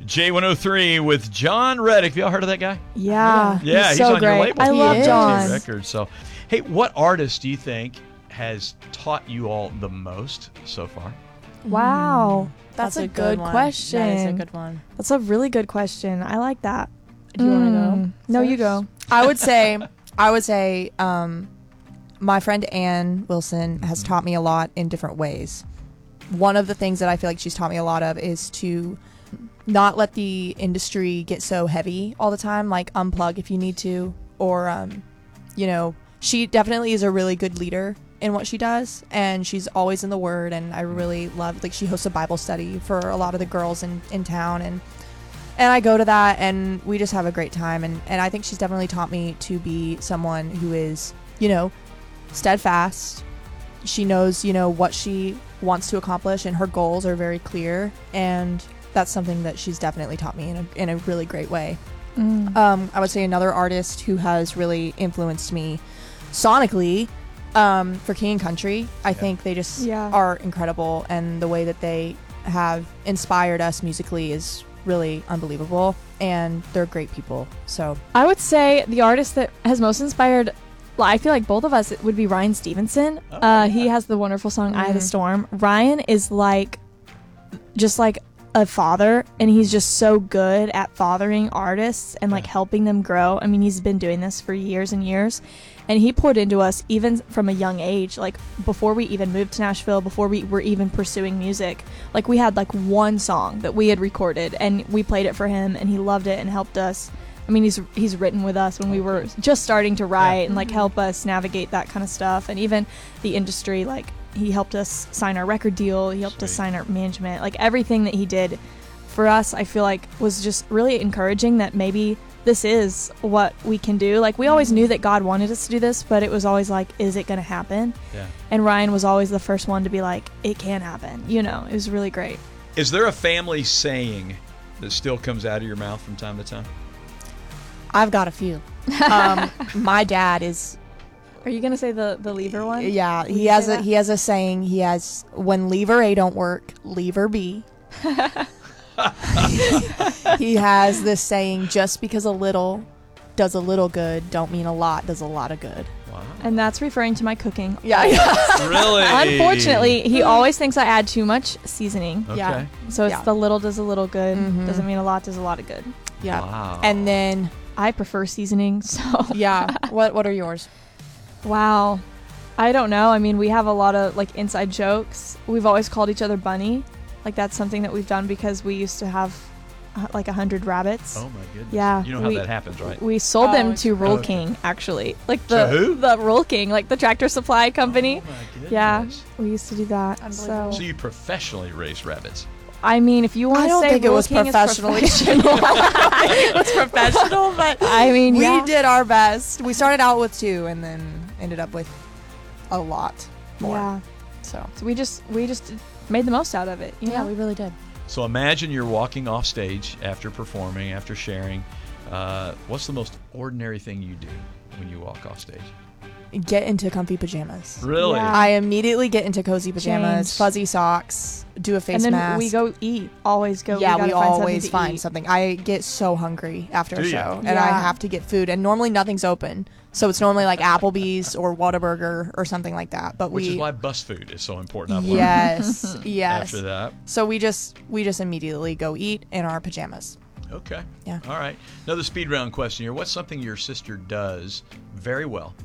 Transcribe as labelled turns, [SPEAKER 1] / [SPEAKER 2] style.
[SPEAKER 1] J103 with John Reddick. Have y'all heard of that guy?
[SPEAKER 2] Yeah.
[SPEAKER 1] Yeah, he's
[SPEAKER 2] so
[SPEAKER 1] on
[SPEAKER 2] great.
[SPEAKER 1] your label.
[SPEAKER 2] I love
[SPEAKER 1] He
[SPEAKER 2] John.
[SPEAKER 1] Records. So, hey, what artist do you think has taught you all the most so far?
[SPEAKER 2] Wow. That's a good
[SPEAKER 3] one.
[SPEAKER 2] question.
[SPEAKER 3] That is a good one.
[SPEAKER 2] That's a really good question. I like that.
[SPEAKER 3] Do you want to go?
[SPEAKER 2] No,
[SPEAKER 3] first?
[SPEAKER 2] you go.
[SPEAKER 3] I would say, my friend Ann Wilson has taught me a lot in different ways. One of the things that I feel like she's taught me a lot of is to not let the industry get so heavy all the time, like unplug if you need to, or, she definitely is a really good leader in what she does, and she's always in the Word, and I really love, like, she hosts a Bible study for a lot of the girls in town, and I go to that, and we just have a great time, and I think she's definitely taught me to be someone who is, steadfast. She knows, what she wants to accomplish, and her goals are very clear, and that's something that she's definitely taught me in a really great way. I would say another artist who has really influenced me sonically, for King and Country, I think they just are incredible, and the way that they have inspired us musically is really unbelievable, and they're great people. So
[SPEAKER 2] I would say the artist that has most inspired, well, I feel like both of us, it would be Ryan Stevenson. He has the wonderful song Eye of the Storm. Ryan is just like a father, and he's just so good at fathering artists and like helping them grow. I mean, he's been doing this for years and years, and he poured into us even from a young age, like before we even moved to Nashville, before we were even pursuing music. Like, we had like one song that we had recorded, and we played it for him, and he loved it and helped us. I mean, he's written with us when we were just starting to write and like help us navigate that kind of stuff, and even the industry. Like, he helped us sign our record deal, he helped us sign our management. Like, everything that he did for us, I feel like, was just really encouraging that maybe this is what we can do. Like, we always knew that God wanted us to do this, but it was always like, is it going to happen? Yeah. And Ryan was always the first one to be like, it can happen. It was really great.
[SPEAKER 1] Is there a family saying that still comes out of your mouth from time to time?
[SPEAKER 3] I've got a few. My dad is.
[SPEAKER 2] Are you gonna say the lever one?
[SPEAKER 3] Yeah, he has a saying. He has, when lever A don't work, lever B. He has this saying, just because a little does a little good, don't mean a lot does a lot of good.
[SPEAKER 1] Wow.
[SPEAKER 2] And that's referring to my cooking.
[SPEAKER 3] Yeah.
[SPEAKER 1] Really?
[SPEAKER 2] Unfortunately, he always thinks I add too much seasoning.
[SPEAKER 1] Okay.
[SPEAKER 3] Yeah.
[SPEAKER 2] So it's the little does a little good. Doesn't mean a lot does a lot of good.
[SPEAKER 3] Yeah.
[SPEAKER 1] Wow.
[SPEAKER 3] And then
[SPEAKER 2] I prefer seasoning, so.
[SPEAKER 3] Yeah. What are yours?
[SPEAKER 2] Wow. I don't know. I mean, we have a lot of like inside jokes. We've always called each other Bunny. Like, that's something that we've done because we used to have like 100 rabbits.
[SPEAKER 1] Oh my goodness.
[SPEAKER 2] Yeah.
[SPEAKER 1] You know how that happens, right?
[SPEAKER 2] We sold them to Roll King, actually. Like the Roll King, like the Tractor Supply company.
[SPEAKER 1] Oh my goodness.
[SPEAKER 2] Yeah. We used to do that. So
[SPEAKER 1] you professionally raised rabbits?
[SPEAKER 2] I mean, if you want to say,
[SPEAKER 3] I don't think it was
[SPEAKER 2] professional.
[SPEAKER 3] It was professional, but
[SPEAKER 2] I mean,
[SPEAKER 3] we did our best. We started out with 2 and then ended up with a lot more.
[SPEAKER 2] Yeah.
[SPEAKER 3] So
[SPEAKER 2] we just made the most out of it.
[SPEAKER 3] Yeah, we really did.
[SPEAKER 1] So imagine you're walking off stage after performing, after sharing. What's the most ordinary thing you do when you walk off stage?
[SPEAKER 3] Get into comfy pajamas.
[SPEAKER 1] Really?
[SPEAKER 2] Yeah.
[SPEAKER 3] I immediately get into cozy pajamas,
[SPEAKER 2] Change.
[SPEAKER 3] fuzzy socks, do a face
[SPEAKER 2] and then
[SPEAKER 3] mask.
[SPEAKER 2] we go eat. Always go.
[SPEAKER 3] Yeah, we always
[SPEAKER 2] always
[SPEAKER 3] find something. I get so hungry after a show, and
[SPEAKER 2] Yeah.
[SPEAKER 3] I have to get food. And normally nothing's open, so it's normally like Applebee's or Whataburger or something like that. But
[SPEAKER 1] Which is why bus food is so important. I've learned.
[SPEAKER 3] Yes, yes.
[SPEAKER 1] After that.
[SPEAKER 3] So we just immediately go eat in our pajamas.
[SPEAKER 1] Okay.
[SPEAKER 3] Yeah.
[SPEAKER 1] All right. Another speed round question here. What's something your sister does very well